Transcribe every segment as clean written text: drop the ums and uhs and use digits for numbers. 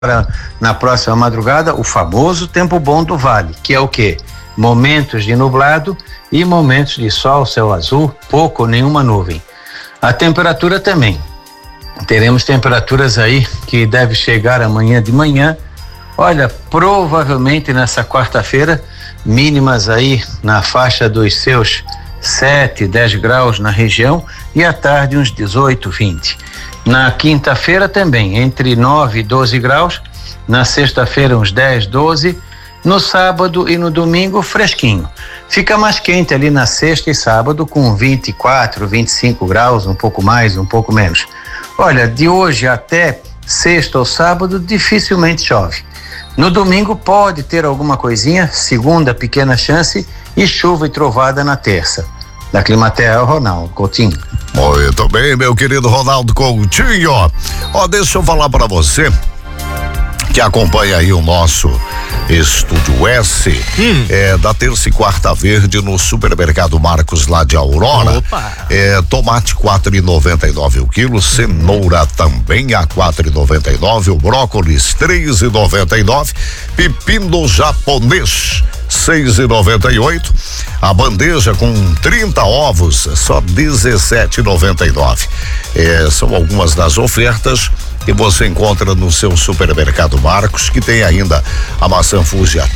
na próxima madrugada, o famoso tempo bom do vale, que é o quê? Momentos de nublado e momentos de sol, céu azul, pouco ou nenhuma nuvem. A temperatura também. Teremos temperaturas aí que deve chegar amanhã de manhã. Olha, provavelmente nessa quarta-feira, mínimas aí na faixa dos seus 7, 10 graus na região e à tarde uns 18, 20. Na quinta-feira também, entre 9 e 12 graus. Na sexta-feira uns 10, 12. No sábado e no domingo, fresquinho. Fica mais quente ali na sexta e sábado com 24, 25 graus, um pouco mais, um pouco menos. Olha, de hoje até sexta ou sábado, dificilmente chove. No domingo pode ter alguma coisinha, segunda pequena chance e chuva e trovada na terça. Da Climaterra, Ronaldo Coutinho. Muito bem, meu querido Ronaldo Coutinho. Ó, deixa eu falar para você que acompanha aí o nosso Estúdio S, da terça e quarta verde no Supermercado Marcos lá de Aurora. Tomate 4,99 o quilo, cenoura também a 4,99, o brócolis 3,99, pepino japonês 6,98, a bandeja com 30 ovos só 17,99. São algumas das ofertas que você encontra no seu Supermercado Marcos, que tem ainda a maçã Fuji a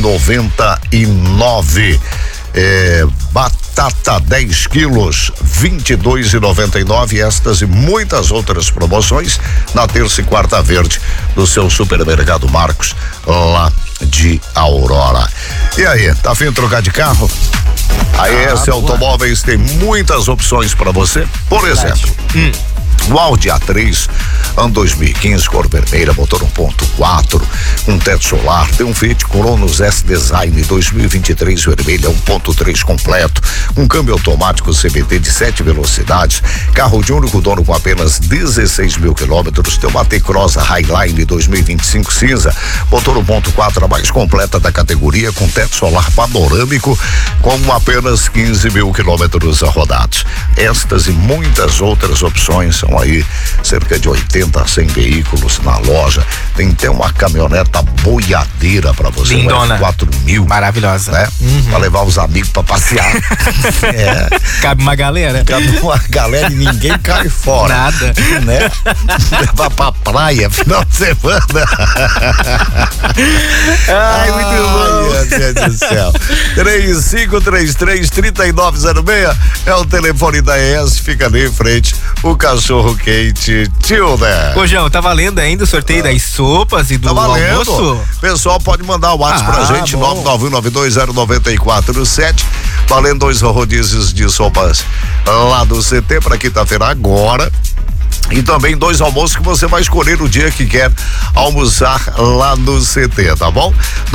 3,99. Batata 10 quilos 22,99. Estas e muitas outras promoções na terça e quarta verde do seu Supermercado Marcos lá de Aurora. E aí, tá afim de trocar de carro? A ES Automóveis tem muitas opções para você. Por exemplo, o Audi A3, ano 2015, cor vermelha, motor 1.4, com teto solar, tem um Fiat Cronos S-Design 2023 vermelha, 1.3 completo, um câmbio automático CVT de 7 velocidades, carro de único dono com apenas 16 mil quilômetros, tem uma T-Cross Highline 2025 cinza, motor 1.4, a mais completa da categoria, com teto solar panorâmico, com apenas 15 mil quilômetros rodados. Estas e muitas outras opções são aí cerca de 80 a 100 veículos na loja. Tem até uma caminhoneta boiadeira pra você, lindona, 4 mil, maravilhosa, né? Pra levar os amigos pra passear. Cabe uma galera E ninguém cai fora, nada, né? Levar pra praia final de semana. Ai, muito bom, meu Deus do céu. 3533-3906 é o telefone da ES, fica ali em frente o cachorro quente Tilda. Ô, João, tá valendo ainda o sorteio das sopas e do almoço? Pessoal, pode mandar o WhatsApp pra gente, 991920947, valendo 2 rodízios de sopas lá do CT pra quinta-feira agora. E também 2 almoços que você vai escolher o dia que quer almoçar lá no CT, tá bom?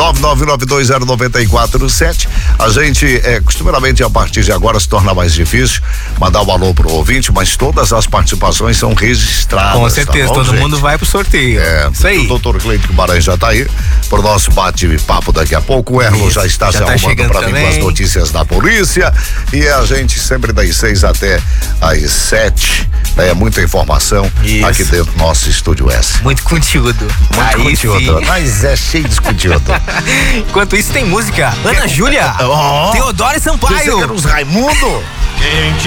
9920947. A gente, costumeiramente, a partir de agora se torna mais difícil mandar um alô pro ouvinte, mas todas as participações são registradas. Com certeza, tá bom, todo gente? Mundo vai pro sorteio. Isso aí. O doutor Cleide Guimarães já tá aí pro nosso bate-papo daqui a pouco. O Erlo já está se arrumando pra vir com as notícias da polícia. E a gente sempre das 6 até às 7, né? Muita informação aqui dentro do nosso Estúdio S. Muito conteúdo. Mas é cheio de conteúdo. Enquanto isso tem música. Ana Júlia, Teodoro e Sampaio. Os Raimundo.